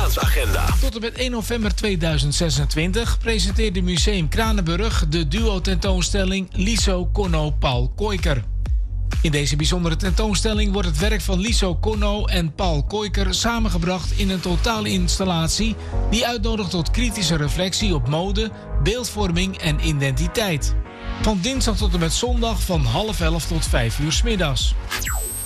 staatsagenda. Tot en met 1 november 2026 presenteerde Museum Kranenburg de duo-tentoonstelling Liso Conno Paul Koijker. In deze bijzondere tentoonstelling wordt het werk van Liso Conno en Paul Koijker samengebracht in een totale installatie die uitnodigt tot kritische reflectie op mode, beeldvorming en identiteit. Van dinsdag tot en met zondag van 10:30 tot 5 uur 's middags.